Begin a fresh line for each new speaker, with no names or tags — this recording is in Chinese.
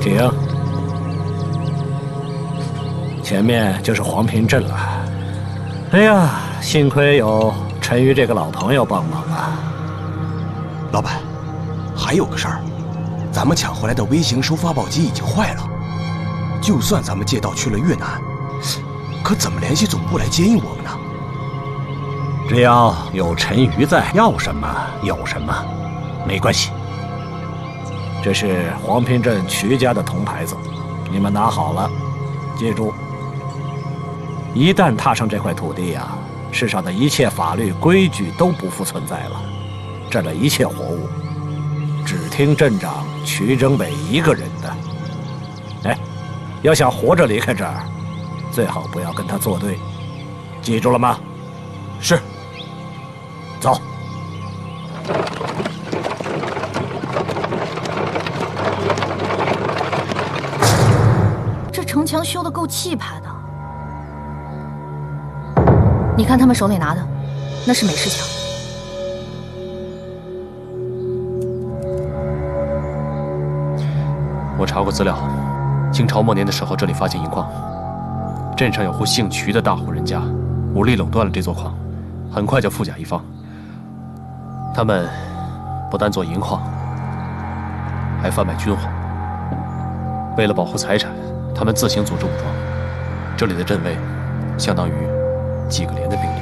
停！前面就是黄平镇了。哎呀，幸亏有陈鱼这个老朋友帮忙啊！
老板，还有个事儿，咱们抢回来的微型收发报机已经坏了。就算咱们借道去了越南，可怎么联系总部来接应我们呢？
只要有陈鱼在，要什么有什么，没关系。这是黄平镇瞿家的铜牌子，你们拿好了，记住。一旦踏上这块土地啊，世上的一切法律规矩都不复存在了。这里一切活物，只听镇长瞿征北一个人的。哎，要想活着离开这儿，最好不要跟他作对，记住了吗？
是。
走。
这城墙修得够气派的。你看他们手里拿的，那是美式枪。
我查过资料，清朝末年的时候，这里发现银矿，镇上有户姓瞿的大户人家，武力垄断了这座矿，很快就富甲一方。他们不单做银矿，还贩卖军火。为了保护财产，他们自行组织武装。这里的镇卫，相当于几个连的兵力。